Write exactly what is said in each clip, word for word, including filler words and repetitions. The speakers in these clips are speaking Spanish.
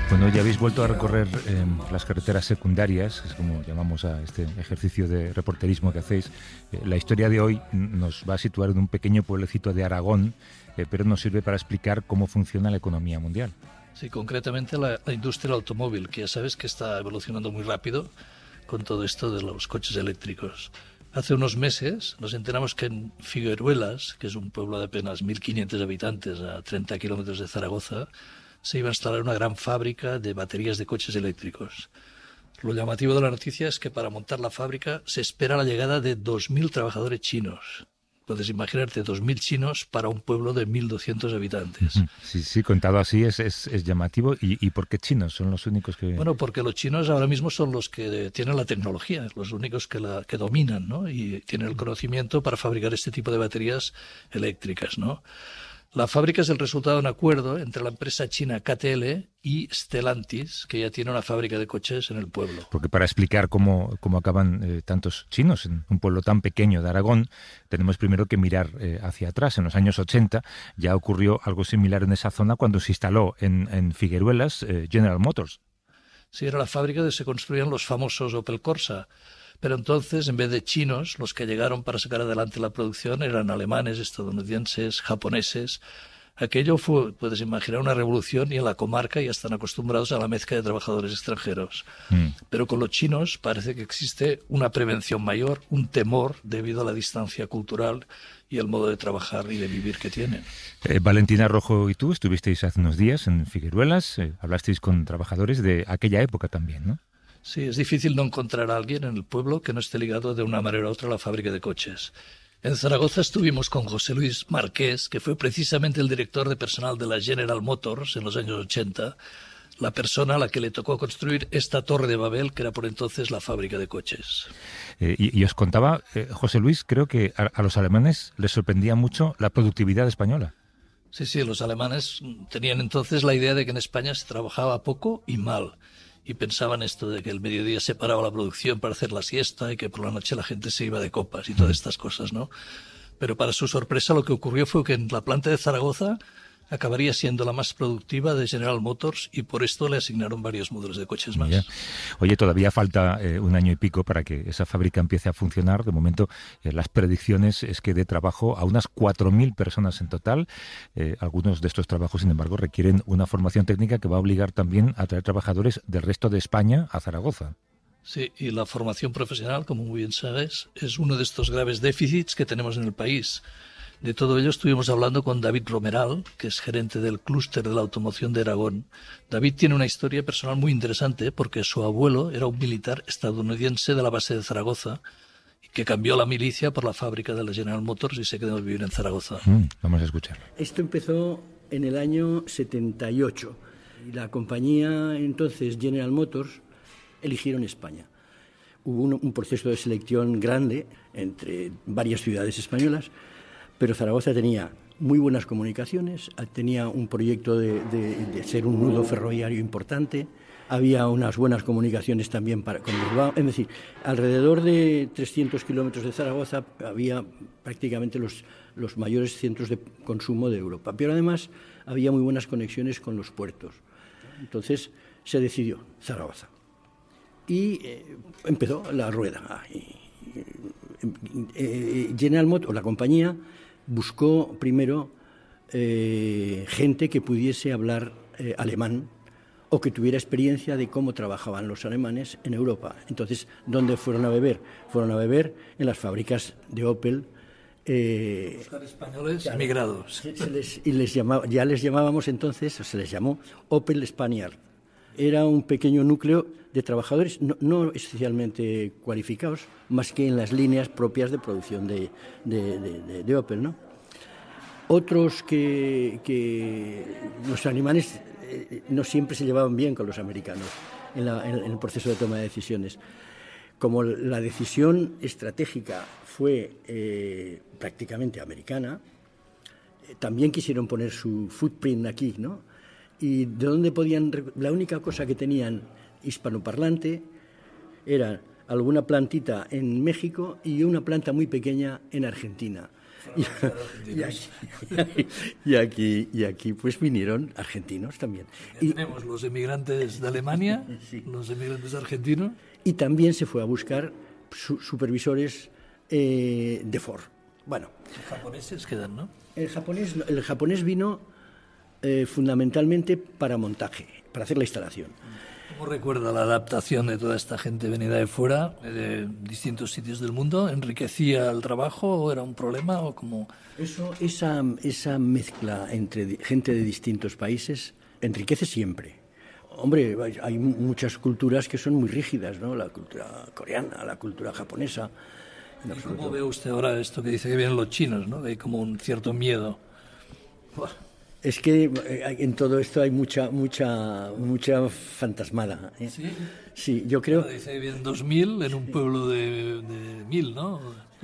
Bueno, ya habéis vuelto a recorrer eh, las carreteras secundarias, es como llamamos a este ejercicio de reporterismo que hacéis. Eh, la historia de hoy nos va a situar en un pequeño pueblecito de Aragón, eh, pero nos sirve para explicar cómo funciona la economía mundial. Sí, concretamente la, la industria del automóvil, que ya sabes que está evolucionando muy rápido con todo esto de los coches eléctricos. Hace unos meses nos enteramos que en Figueruelas, que es un pueblo de apenas mil quinientos habitantes a treinta kilómetros de Zaragoza, se iba a instalar una gran fábrica de baterías de coches eléctricos. Lo llamativo de la noticia es que para montar la fábrica se espera la llegada de dos mil trabajadores chinos. Puedes imaginarte dos mil chinos para un pueblo de mil doscientos habitantes. Sí, sí, contado así es, es, es llamativo. ¿Y, ¿Y por qué chinos? Son los únicos que... Bueno, porque los chinos ahora mismo son los que tienen la tecnología, los únicos que la que dominan, ¿no? Y tienen el conocimiento para fabricar este tipo de baterías eléctricas, ¿no? La fábrica es el resultado de un acuerdo entre la empresa china K T L y Stellantis, que ya tiene una fábrica de coches en el pueblo. Porque para explicar cómo, cómo acaban eh, tantos chinos en un pueblo tan pequeño de Aragón, tenemos primero que mirar eh, hacia atrás. En los años ochenta ya ocurrió algo similar en esa zona cuando se instaló en, en Figueruelas eh, General Motors. Sí, era la fábrica donde se construían los famosos Opel Corsa. Pero entonces, en vez de chinos, los que llegaron para sacar adelante la producción eran alemanes, estadounidenses, japoneses. Aquello fue, puedes imaginar, una revolución, y en la comarca ya están acostumbrados a la mezcla de trabajadores extranjeros. Mm. Pero con los chinos parece que existe una prevención mayor, un temor debido a la distancia cultural y el modo de trabajar y de vivir que tienen. Eh, Valentina Rojo y tú estuvisteis hace unos días en Figueruelas, eh, hablasteis con trabajadores de aquella época también, ¿no? Sí, es difícil no encontrar a alguien en el pueblo que no esté ligado de una manera u otra a la fábrica de coches. En Zaragoza estuvimos con José Luis Marqués, que fue precisamente el director de personal de la General Motors en los años ochenta, la persona a la que le tocó construir esta Torre de Babel, que era por entonces la fábrica de coches. Eh, y, y os contaba, eh, José Luis, creo que a, a los alemanes les sorprendía mucho la productividad española. Sí, sí, los alemanes tenían entonces la idea de que en España se trabajaba poco y mal. Y pensaban esto de que el mediodía se paraba la producción para hacer la siesta y que por la noche la gente se iba de copas y todas estas cosas, ¿no? Pero para su sorpresa lo que ocurrió fue que en la planta de Zaragoza acabaría siendo la más productiva de General Motors y por esto le asignaron varios modelos de coches más. Mira. Oye, todavía falta eh, un año y pico para que esa fábrica empiece a funcionar. De momento, eh, las predicciones es que dé trabajo a unas cuatro mil personas en total. Eh, algunos de estos trabajos, sin embargo, requieren una formación técnica que va a obligar también a traer trabajadores del resto de España a Zaragoza. Sí, y la formación profesional, como muy bien sabes, es uno de estos graves déficits que tenemos en el país. De todo ello estuvimos hablando con David Romeral, que es gerente del clúster de la automoción de Aragón. David tiene una historia personal muy interesante porque su abuelo era un militar estadounidense de la base de Zaragoza que cambió la milicia por la fábrica de la General Motors y se quedó a vivir en Zaragoza. Mm, vamos a escucharlo. Esto empezó en el año setenta y ocho y la compañía entonces General Motors eligieron España. Hubo un, un proceso de selección grande entre varias ciudades españolas, pero Zaragoza tenía muy buenas comunicaciones, tenía un proyecto de, de, de ser un nudo ferroviario importante, había unas buenas comunicaciones también para, con Bilbao, es decir, alrededor de trescientos kilómetros de Zaragoza había prácticamente los, los mayores centros de consumo de Europa, pero además había muy buenas conexiones con los puertos. Entonces se decidió Zaragoza y eh, empezó la rueda. Y, eh, General Motors, la compañía, buscó primero eh, gente que pudiese hablar eh, alemán o que tuviera experiencia de cómo trabajaban los alemanes en Europa. Entonces, ¿dónde fueron a beber? Fueron a beber en las fábricas de Opel. Eh, Buscar españoles ya, emigrados. Se, se les, y les llamaba, ya les llamábamos entonces, se les llamó Opel Spaniard. Era un pequeño núcleo de trabajadores no, no especialmente cualificados, más que en las líneas propias de producción de, de, de, de, de Opel, ¿no? Otros que, que los alemanes eh, no siempre se llevaban bien con los americanos en, la, en, en el proceso de toma de decisiones. Como la decisión estratégica fue eh, prácticamente americana, eh, también quisieron poner su footprint aquí, ¿no? Y de dónde podían, la única cosa que tenían hispanoparlante era alguna plantita en México y una planta muy pequeña en Argentina. Y, y, aquí, y, aquí, y aquí pues vinieron argentinos también. Y tenemos los emigrantes de Alemania, sí. Los emigrantes argentinos. Y también se fue a buscar su, supervisores eh, de Ford. Bueno. Los japoneses quedan, ¿no? El japonés, el japonés vino eh, fundamentalmente para montaje, para hacer la instalación. ¿Cómo recuerda la adaptación de toda esta gente venida de fuera, de distintos sitios del mundo? ¿Enriquecía el trabajo o era un problema o cómo? Eso, esa, esa mezcla entre gente de distintos países enriquece siempre. Hombre, hay muchas culturas que son muy rígidas, ¿no? La cultura coreana, la cultura japonesa. ¿Y cómo ve usted ahora esto que dice que vienen los chinos, ¿no? Que hay como un cierto miedo. Buah. Es que en todo esto hay mucha mucha mucha fantasmada, ¿eh? Sí, sí, yo creo. Bueno, dice que vienen dos mil en un pueblo de, de mil, ¿no?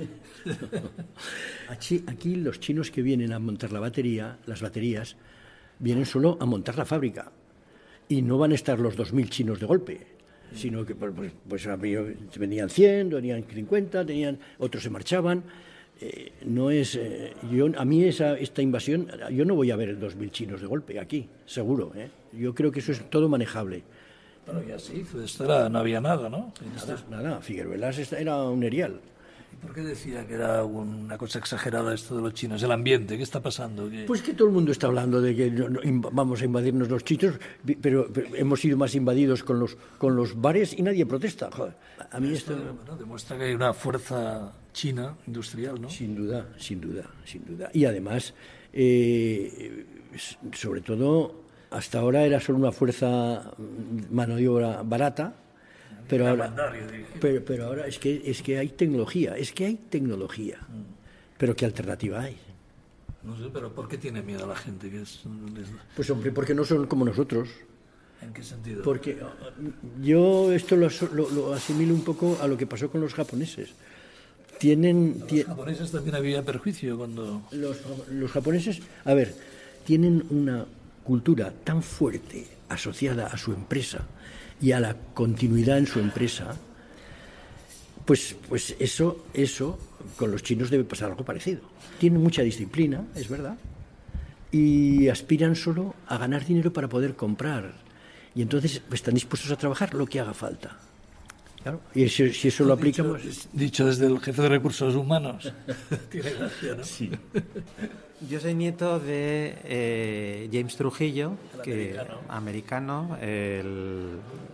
Aquí, aquí los chinos que vienen a montar la batería, las baterías, vienen solo a montar la fábrica y no van a estar los dos mil chinos de golpe, sino que pues, pues venían cien, venían cincuenta, tenían, otros se marchaban. Eh, no es eh, yo a mí esa esta invasión, yo no voy a ver dos mil chinos de golpe aquí, seguro, ¿eh? Yo creo que eso es todo manejable. Pero ya se hizo, esto era, no había nada, ¿no? Nada, nada, Figueruelas era un erial. ¿Y por qué decía que era una cosa exagerada esto de los chinos? El ambiente, ¿qué está pasando? ¿Qué... Pues que todo el mundo está hablando de que no, no, vamos a invadirnos los chinos, pero, pero hemos sido más invadidos con los con los bares y nadie protesta. Joder, a mí esto, esto bueno, demuestra que hay una fuerza china industrial, ¿no? Sin duda, sin duda, sin duda. Y además, eh, sobre todo, hasta ahora era solo una fuerza mano de obra barata. Pero ahora, pero, pero ahora es que es que hay tecnología, es que hay tecnología. Pero ¿qué alternativa hay? No sé, pero ¿por qué tiene miedo la gente? Que es, les... Pues hombre, porque no son como nosotros. ¿En qué sentido? Porque yo esto lo, lo, lo asimilo un poco a lo que pasó con los japoneses. Tienen, los japoneses también había perjuicio cuando... Los, los japoneses, a ver, tienen una cultura tan fuerte asociada a su empresa y a la continuidad en su empresa, pues, pues eso, eso con los chinos debe pasar algo parecido. Tienen mucha disciplina, es verdad, y aspiran solo a ganar dinero para poder comprar. Y entonces están dispuestos a trabajar lo que haga falta. Claro. Y si, si eso lo aplicamos... Dicho, dicho desde el jefe de recursos humanos. Tiene gracia, ¿no? Sí. Yo soy nieto de eh, James Trujillo, el que americano, americano el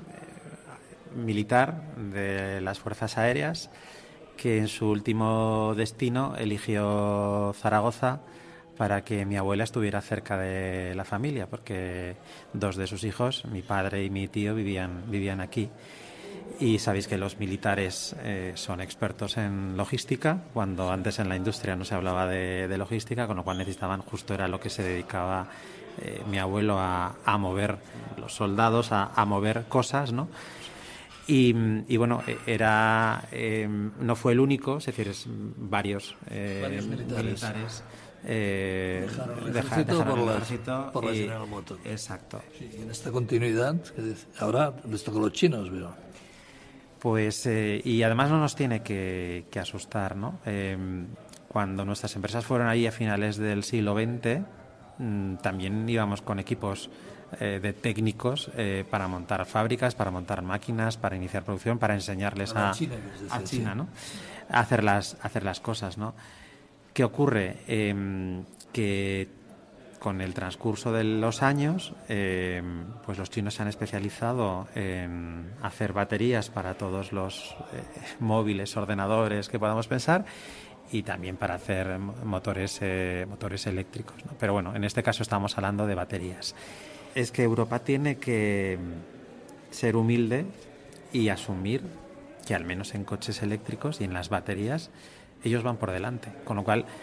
eh, militar de las Fuerzas Aéreas, que en su último destino eligió Zaragoza para que mi abuela estuviera cerca de la familia, porque dos de sus hijos, mi padre y mi tío, vivían, vivían aquí. Y sabéis que los militares eh, son expertos en logística, cuando antes en la industria no se hablaba de, de logística, con lo cual necesitaban, justo era lo que se dedicaba eh, mi abuelo a, a mover los soldados, a, a mover cosas, ¿no? Y, y bueno, era eh, no fue el único, es decir, es varios, eh, varios militares, militares eh, dejaron el deja, ejército dejaron por, el la, ejército por la y, General Motors. Exacto. Sí, y en esta continuidad, que ahora les toca a los chinos, veo. Pues, eh, y además no nos tiene que, que asustar, ¿no? Eh, cuando nuestras empresas fueron ahí a finales del siglo veinte, mmm, también íbamos con equipos eh, de técnicos eh, para montar fábricas, para montar máquinas, para iniciar producción, para enseñarles a, a China, decir, a China, sí. ¿no? A hacer las, a hacer las cosas, ¿no? ¿Qué ocurre? Eh, que con el transcurso de los años, eh, pues los chinos se han especializado en hacer baterías para todos los eh, móviles, ordenadores que podamos pensar, y también para hacer motores, eh, motores eléctricos, ¿no? Pero bueno, en este caso estamos hablando de baterías. Es que Europa tiene que ser humilde y asumir que al menos en coches eléctricos y en las baterías ellos van por delante, con lo cual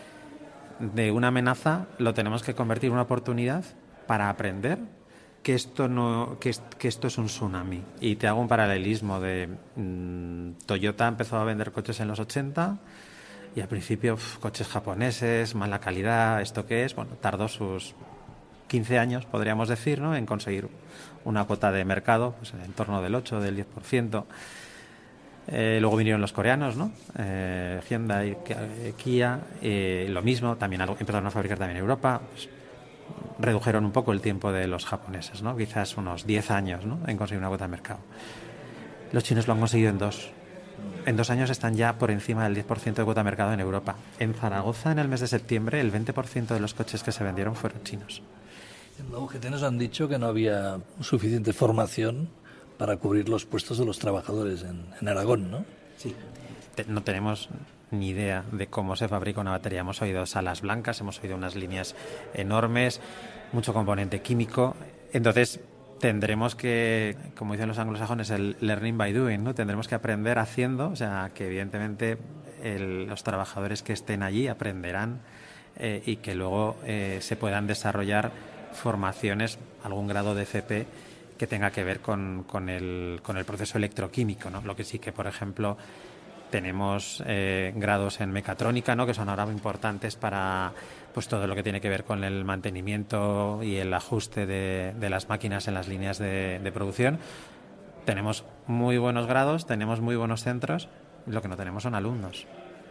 de una amenaza lo tenemos que convertir en una oportunidad para aprender que esto no que, que esto es un tsunami. Y te hago un paralelismo de mmm, Toyota empezó a vender coches en los ochenta y al principio uf, coches japoneses, mala calidad, ¿esto qué es? Bueno, tardó sus quince años, podríamos decir, ¿no?, en conseguir una cuota de mercado, pues en torno del ocho, del diez por ciento. Eh, luego vinieron los coreanos, ¿no? Eh, Hyundai, Kia, eh, lo mismo, también empezaron a fabricar también en Europa. Pues, redujeron un poco el tiempo de los japoneses, ¿no? Quizás unos diez años, ¿no? En conseguir una cuota de mercado. Los chinos lo han conseguido en dos. En dos años están ya por encima del diez por ciento de cuota de mercado en Europa. En Zaragoza, en el mes de septiembre, el veinte por ciento de los coches que se vendieron fueron chinos. En la U G T nos han dicho que no había suficiente formación para cubrir los puestos de los trabajadores en, en Aragón, ¿no? Sí. Te, no tenemos ni idea de cómo se fabrica una batería. Hemos oído salas blancas, hemos oído unas líneas enormes, mucho componente químico. Entonces, tendremos que, como dicen los anglosajones, el learning by doing, ¿no? Tendremos que aprender haciendo, o sea, que evidentemente el, los trabajadores que estén allí aprenderán eh, y que luego eh, se puedan desarrollar formaciones, algún grado de F P que tenga que ver con, con, el, con el proceso electroquímico, ¿no? Lo que sí que, por ejemplo, tenemos eh, grados en mecatrónica, ¿no? Que son ahora importantes para pues todo lo que tiene que ver con el mantenimiento y el ajuste de, de las máquinas en las líneas de, de producción. Tenemos muy buenos grados, tenemos muy buenos centros, lo que no tenemos son alumnos.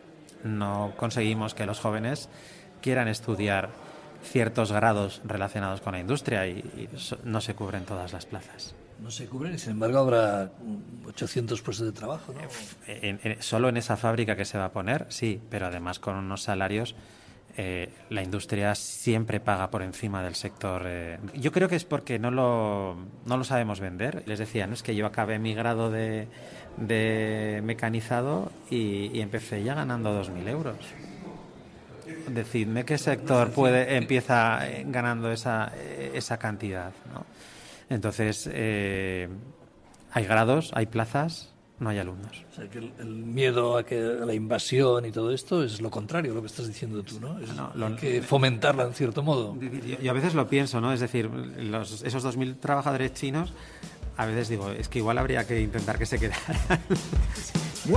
No conseguimos que los jóvenes quieran estudiar ciertos grados relacionados con la industria y, y no se cubren todas las plazas. No se cubren y sin embargo habrá ochocientos puestos de trabajo, ¿no? En, en, solo en esa fábrica que se va a poner, sí, pero además con unos salarios, eh, la industria siempre paga por encima del sector. Eh. Yo creo que es porque no lo, no lo sabemos vender. Les decía, no es que yo acabé mi grado de, de mecanizado y, y empecé ya ganando dos mil euros. Decidme qué sector puede empieza ganando esa, esa cantidad, ¿no? Entonces, eh, hay grados, hay plazas, no hay alumnos. O sea, que el, el miedo a, que, a la invasión y todo esto es lo contrario, lo que estás diciendo tú, ¿no? Es no, lo, hay que fomentarla en cierto modo. Yo, yo a veces lo pienso, ¿no? Es decir, los, esos dos mil trabajadores chinos, a veces digo, es que igual habría que intentar que se quedaran.